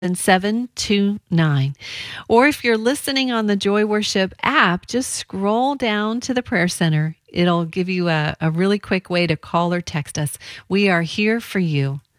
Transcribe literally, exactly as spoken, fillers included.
seven two nine. Or if you're listening on the Joy Worship app, just scroll down to the prayer center. It'll give you a, a really quick way to call or text us. We are here for you.